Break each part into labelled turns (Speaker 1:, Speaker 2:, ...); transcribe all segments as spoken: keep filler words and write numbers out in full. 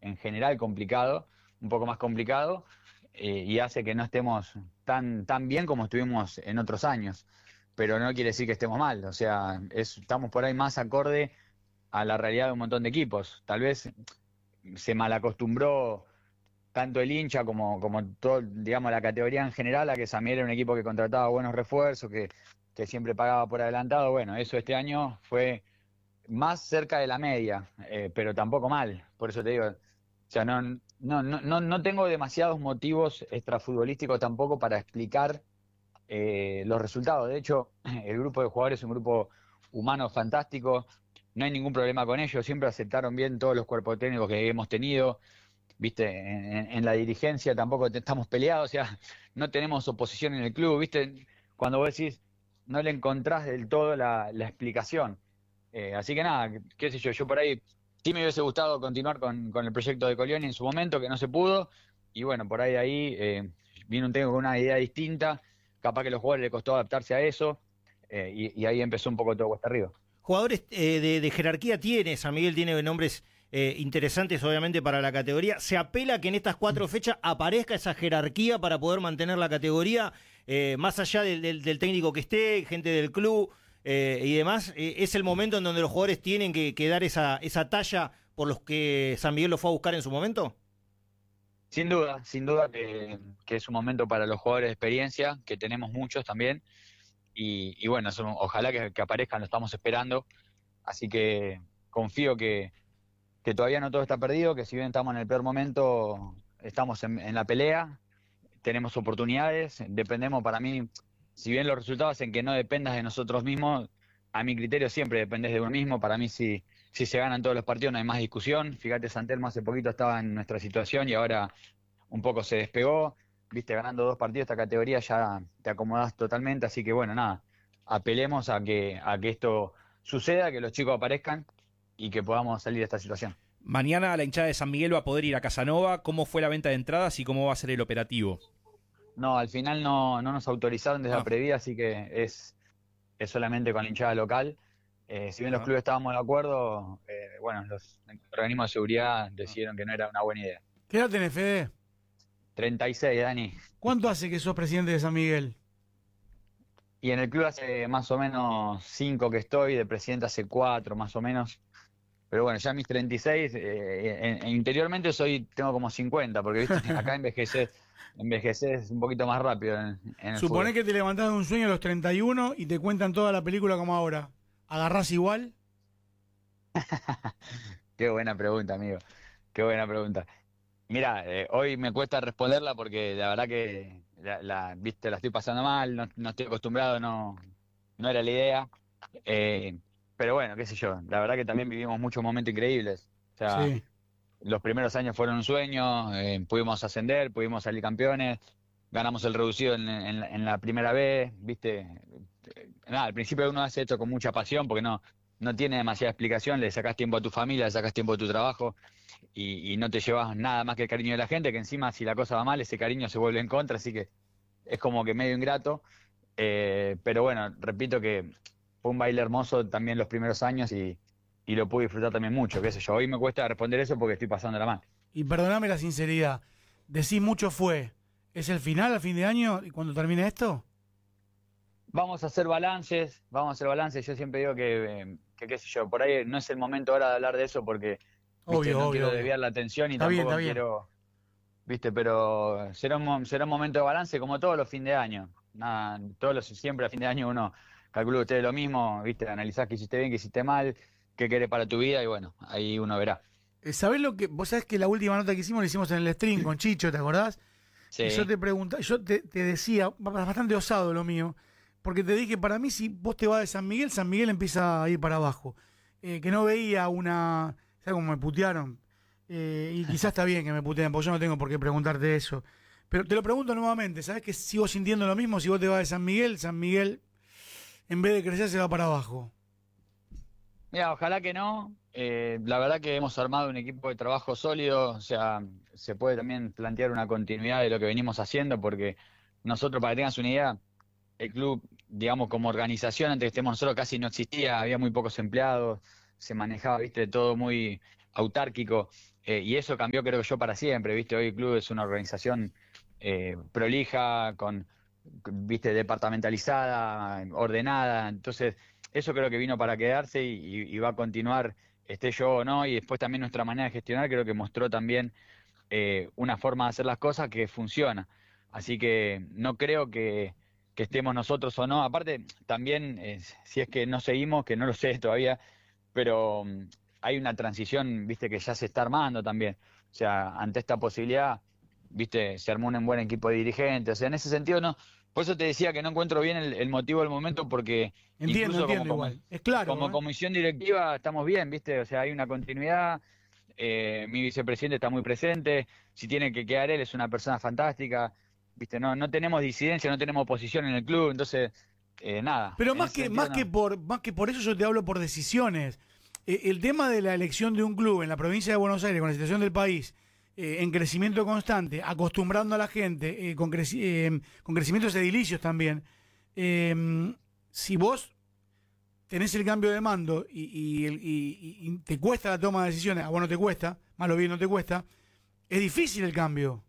Speaker 1: en general complicado, un poco más complicado, eh, y hace que no estemos tan, tan bien como estuvimos en otros años. Pero no quiere decir que estemos mal, o sea, es, estamos por ahí más acorde a la realidad de un montón de equipos. Tal vez se malacostumbró tanto el hincha como, como todo, digamos, la categoría en general, a que Samir era un equipo que contrataba buenos refuerzos, que, que siempre pagaba por adelantado. Bueno, eso este año fue más cerca de la media, eh, pero tampoco mal. Por eso te digo, o sea, no, no, no, no, no tengo demasiados motivos extrafutbolísticos tampoco para explicar eh, los resultados. De hecho, el grupo de jugadores es un grupo humano fantástico, no hay ningún problema con ellos, siempre aceptaron bien todos los cuerpos técnicos que hemos tenido, viste, en, en la dirigencia tampoco estamos peleados, o sea, no tenemos oposición en el club, viste, cuando vos decís, no le encontrás del todo la, la explicación. Eh, así que nada, qué sé yo, yo por ahí sí me hubiese gustado continuar con, con el proyecto de Colioni en su momento, que no se pudo, y bueno, por ahí ahí eh, vino un técnico con una idea distinta, capaz que a los jugadores les costó adaptarse a eso, eh, y, y ahí empezó un poco todo cuesta arriba.
Speaker 2: Jugadores eh, de, de jerarquía tiene, San Miguel tiene nombres eh, interesantes obviamente para la categoría. ¿Se apela que en estas cuatro fechas aparezca esa jerarquía para poder mantener la categoría, eh, más allá del, del, del técnico que esté, gente del club eh, y demás? Eh, ¿Es el momento en donde los jugadores tienen que, que dar esa, esa talla por los que San Miguel lo fue a buscar en su momento?
Speaker 1: Sin duda, sin duda que, que es un momento para los jugadores de experiencia, que tenemos muchos también, y, y bueno, son, ojalá que, que aparezcan, lo estamos esperando, así que confío que, que todavía no todo está perdido, que si bien estamos en el peor momento, estamos en, en la pelea, tenemos oportunidades, dependemos para mí, si bien los resultados en que no dependas de nosotros mismos, a mi criterio siempre dependes de uno mismo, para mí si, si se ganan todos los partidos no hay más discusión, fíjate San Telmo hace poquito estaba en nuestra situación y ahora un poco se despegó, viste, ganando dos partidos esta categoría ya te acomodas totalmente, así que bueno, nada, apelemos a que, a que esto suceda, que los chicos aparezcan y que podamos salir de esta situación.
Speaker 3: Mañana la hinchada de San Miguel va a poder ir a Casanova. ¿Cómo fue la venta de entradas y cómo va a ser el operativo?
Speaker 1: No, al final no, no nos autorizaron desde
Speaker 3: Ah.
Speaker 1: la previa, así que es, es solamente con la hinchada local. Eh, si bien
Speaker 3: Ah.
Speaker 1: los clubes estábamos de acuerdo, eh, bueno, los organismos de seguridad decidieron que no era una buena idea.
Speaker 4: ¿Qué edad tenés, Fede?
Speaker 1: treinta y seis, Dani.
Speaker 4: ¿Cuánto hace que sos presidente de San Miguel?
Speaker 1: Y en el club hace más o menos cinco que estoy, de presidente hace cuatro más o menos. Pero bueno, ya mis treinta y seis, eh, en, en, interiormente soy tengo como cincuenta, porque viste, acá envejeces, envejeces un poquito más rápido en, en el
Speaker 4: Suponé
Speaker 1: fútbol.
Speaker 4: que te levantás de un sueño a los treinta y uno y te cuentan toda la película como ahora. ¿Agarrás igual?
Speaker 1: Qué buena pregunta, amigo. Qué buena pregunta. Mira, eh, hoy me cuesta responderla porque la verdad que la, la, viste, la estoy pasando mal, no, no estoy acostumbrado, no, no era la idea. Eh, pero bueno, qué sé yo, la verdad que también vivimos muchos momentos increíbles. O sea,
Speaker 4: Sí.
Speaker 1: los primeros años fueron un sueño, eh, pudimos ascender, pudimos salir campeones, ganamos el reducido en, en, la- en la primera vez, viste. Eh, Nada, al principio uno hace esto con mucha pasión porque no, no tiene demasiada explicación, le sacás tiempo a tu familia, le sacás tiempo a tu trabajo y, y no te llevas nada más que el cariño de la gente, que encima si la cosa va mal, ese cariño se vuelve en contra, así que es como que medio ingrato. Eh, pero bueno, repito que fue un baile hermoso también los primeros años y, y lo pude disfrutar también mucho, qué sé yo. Hoy me cuesta responder eso porque estoy pasándola mal.
Speaker 4: Y perdoname la sinceridad. Decís mucho fue. ¿Es el final, al fin de año, y cuando termine esto?
Speaker 1: Vamos a hacer balances, vamos a hacer balances. Yo siempre digo que, eh, que qué sé yo, por ahí no es el momento ahora de hablar de eso porque viste,
Speaker 4: Obvio,
Speaker 1: no
Speaker 4: obvio,
Speaker 1: quiero
Speaker 4: obvio.
Speaker 1: desviar la atención y
Speaker 4: Está bien,
Speaker 1: tampoco
Speaker 4: está bien.
Speaker 1: quiero, viste, pero será un, mo- será un momento de balance como todos los fines de año. Nada, todos los, siempre a fin de año uno calcula ustedes lo mismo, viste, analizás qué hiciste bien, qué hiciste mal, qué querés para tu vida y bueno, ahí uno verá.
Speaker 4: Eh, ¿Sabés lo que...? Vos sabés que la última nota que hicimos la hicimos en el stream con Chicho, ¿te acordás?
Speaker 1: Sí.
Speaker 4: Y yo te preguntaba, yo te, te decía, bastante osado lo mío, porque te dije, para mí si vos te vas de San Miguel, San Miguel empieza a ir para abajo. Eh, que no veía una... ¿Sabes cómo me putearon? Eh, y quizás está bien que me puteen, porque yo no tengo por qué preguntarte eso. Pero te lo pregunto nuevamente, ¿sabés que sigo sintiendo lo mismo si vos te vas de San Miguel? San Miguel, en vez de crecer, se va para abajo.
Speaker 1: Mira, ojalá que no. Eh, la verdad que hemos armado un equipo de trabajo sólido, o sea, se puede también plantear una continuidad de lo que venimos haciendo, porque nosotros, para que tengas una idea, el club, digamos, como organización, antes que estemos nosotros, casi no existía, había muy pocos empleados, se manejaba, viste, todo muy, autárquico, eh, y eso cambió creo yo para siempre, ¿viste? Hoy el club es una organización eh, prolija, con, viste, departamentalizada, ordenada, entonces eso creo que vino para quedarse y, y, y va a continuar, esté yo o no, y después también nuestra manera de gestionar creo que mostró también eh, una forma de hacer las cosas que funciona, así que no creo que, que estemos nosotros o no, aparte también eh, si es que no seguimos, que no lo sé todavía, pero um, hay una transición, viste, que ya se está armando también, o sea, ante esta posibilidad, viste, se armó un buen equipo de dirigentes, o sea, en ese sentido no, por eso te decía que no encuentro bien el, el motivo del momento, porque
Speaker 4: entiendo,
Speaker 1: incluso
Speaker 4: entiendo
Speaker 1: como,
Speaker 4: igual. Es claro,
Speaker 1: como
Speaker 4: ¿eh?
Speaker 1: comisión directiva estamos bien, viste, o sea, hay una continuidad, eh, mi vicepresidente está muy presente, si tiene que quedar él es una persona fantástica, viste, no, no tenemos disidencia, no tenemos oposición en el club, entonces, eh, nada.
Speaker 4: Pero más que, más,
Speaker 1: no.
Speaker 4: que por, más que por eso yo te hablo por decisiones. Eh, el tema de la elección de un club en la provincia de Buenos Aires, con la situación del país, eh, en crecimiento constante, acostumbrando a la gente, eh, con, creci eh, con crecimientos edilicios también, eh, si vos tenés el cambio de mando y, y, y, y te cuesta la toma de decisiones, a vos no te cuesta, más lo bien no te cuesta, es difícil el cambio.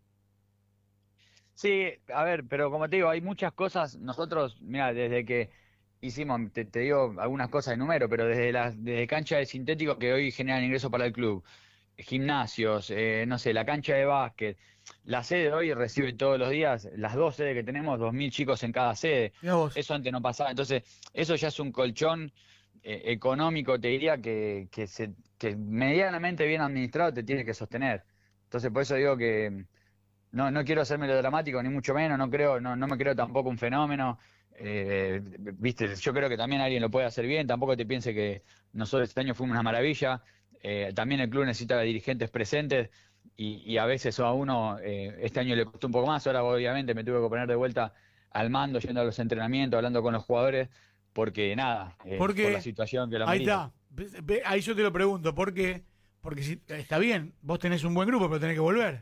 Speaker 1: Sí, a ver, pero como te digo, hay muchas cosas, nosotros, mira, desde que hicimos, te, te digo algunas cosas de número, pero desde las desde cancha de sintético que hoy generan ingresos para el club, gimnasios, eh, no sé, la cancha de básquet, la sede hoy recibe todos los días, las dos sedes que tenemos, dos mil chicos en cada sede, eso antes no pasaba, entonces eso ya es un colchón eh, económico, te diría, que, que, se, que medianamente bien administrado te tiene que sostener, entonces por eso digo que no, no quiero ser melodramático, ni mucho menos, no creo, no, no me creo tampoco un fenómeno, eh, viste, yo creo que también alguien lo puede hacer bien, tampoco te piense que nosotros este año fuimos una maravilla, eh, también el club necesita dirigentes presentes y, y a veces a uno eh, este año le costó un poco más, ahora obviamente me tuve que poner de vuelta al mando, yendo a los entrenamientos, hablando con los jugadores, porque nada, eh,
Speaker 4: porque
Speaker 1: por la situación que lo
Speaker 4: ahí
Speaker 1: amerita.
Speaker 4: está, ahí yo te lo pregunto, ¿por qué? Porque si, está bien, vos tenés un buen grupo, pero tenés que volver.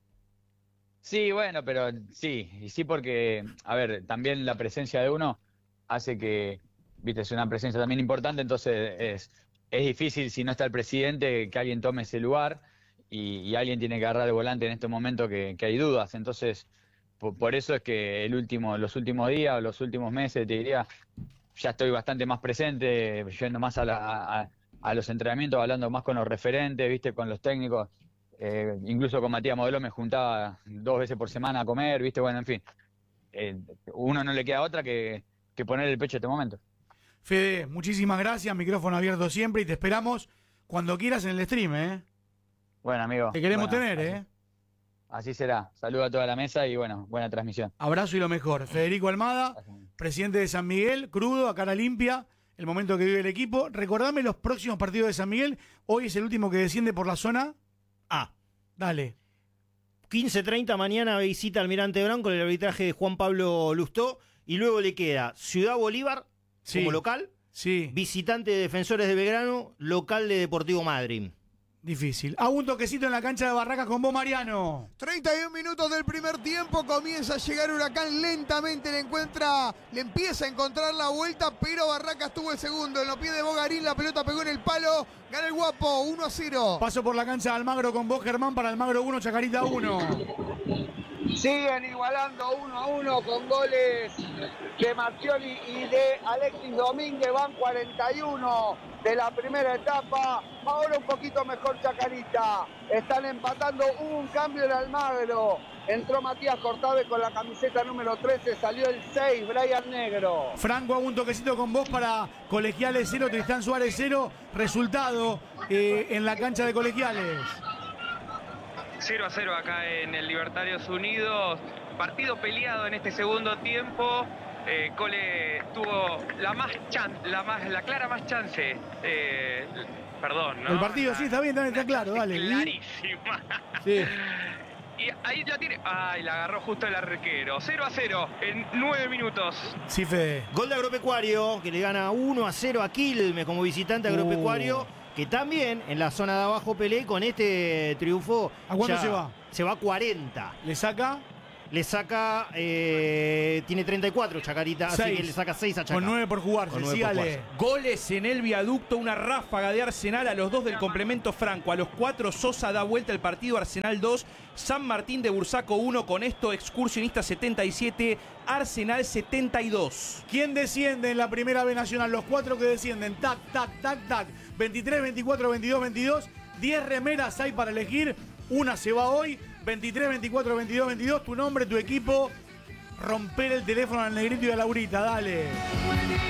Speaker 1: Sí, bueno, pero sí, y sí porque, a ver, también la presencia de uno hace que, viste, es una presencia también importante, entonces es, es difícil si no está el presidente que alguien tome ese lugar y, y alguien tiene que agarrar el volante en este momento que, que hay dudas, entonces por, por eso es que el último, los últimos días, los últimos meses, te diría, ya estoy bastante más presente, yendo más a, la, a, a los entrenamientos, hablando más con los referentes, viste, con los técnicos. Eh, incluso con Matías Modelo me juntaba dos veces por semana a comer, ¿viste? Bueno, en fin. Eh, uno no le queda otra que, que poner el pecho en este momento.
Speaker 4: Fede, muchísimas gracias, micrófono abierto siempre y te esperamos cuando quieras en el stream, ¿eh?
Speaker 1: Bueno, amigo.
Speaker 4: Te queremos
Speaker 1: bueno,
Speaker 4: tener,
Speaker 1: así,
Speaker 4: ¿eh?
Speaker 1: Así será. Saludo a toda la mesa y bueno, buena transmisión.
Speaker 4: Abrazo y lo mejor. Federico Almada, presidente de San Miguel, crudo, a cara limpia, el momento que vive el equipo. Recordame los próximos partidos de San Miguel. Hoy es el último que desciende por la zona
Speaker 2: A.
Speaker 4: Dale.
Speaker 2: quince treinta mañana visita Almirante Brown con el arbitraje de Juan Pablo Lustó y luego le queda Ciudad Bolívar
Speaker 4: Sí.
Speaker 2: como local,
Speaker 4: Sí,
Speaker 2: visitante de Defensores de Belgrano, local de Deportivo Madryn.
Speaker 4: difícil. Hago un toquecito en la cancha de Barracas con vos, Mariano.
Speaker 5: treinta y un minutos del primer tiempo, comienza a llegar Huracán lentamente, le encuentra, le empieza a encontrar la vuelta, pero Barracas tuvo el segundo, en los pies de Bogarín, la pelota pegó en el palo, gana el Guapo, uno a cero.
Speaker 4: Paso por la cancha de Almagro con vos, Germán, para Almagro uno, Chacarita uno.
Speaker 6: Siguen igualando uno a uno con goles de Marcioli y de Alexis Domínguez, van cuarenta y uno de la primera etapa, ahora un poquito mejor Chacarita, están empatando, hubo un cambio en Almagro, entró Matías Cortave con la camiseta número trece, salió el seis, Brian Negro.
Speaker 4: Franco, hago un toquecito con vos para Colegiales cero, Tristán Suárez cero, resultado eh, en la cancha de Colegiales.
Speaker 7: cero a cero acá en el Libertarios Unidos, partido peleado en este segundo tiempo, eh, Cole tuvo la más chan, la más la clara más chance, eh, perdón, ¿no?
Speaker 4: El partido,
Speaker 7: la,
Speaker 4: sí, está bien, está, bien, está claro, dale.
Speaker 7: Clarísima.
Speaker 4: Sí.
Speaker 7: Y ahí la tiene, ay, la agarró justo el arquero, cero a cero en nueve minutos.
Speaker 4: Sí, Fede.
Speaker 2: Gol de Agropecuario, que le gana uno a cero a Quilmes como visitante Agropecuario,
Speaker 4: Uh.
Speaker 2: que también en la zona de abajo peleé con este triunfo.
Speaker 4: ¿A cuánto
Speaker 2: ya
Speaker 4: se va?
Speaker 2: Se va a cuarenta.
Speaker 4: Le saca
Speaker 2: le saca, eh, tiene treinta y cuatro Chacarita, así
Speaker 4: Seis.
Speaker 2: que le saca seis a Chaca.
Speaker 4: Con nueve por jugarse,
Speaker 2: Con nueve por
Speaker 4: sígale.
Speaker 2: jugarse.
Speaker 3: Goles en el viaducto, una ráfaga de Arsenal a los dos del complemento Franco. A los cuatro Sosa da vuelta el partido, Arsenal dos, San Martín de Bursaco uno. Con esto Excursionista setenta y siete, Arsenal setenta y dos.
Speaker 4: ¿Quién desciende en la primera B Nacional? Los cuatro que descienden. Tac, tac, tac, tac. veintitrés, veinticuatro, veintidós, veintidós. diez remeras hay para elegir. Una se va hoy. veintitrés, veinticuatro, veintidós, veintidós. Tu nombre, tu equipo. Romper el teléfono al Negrito y a Laurita. Dale.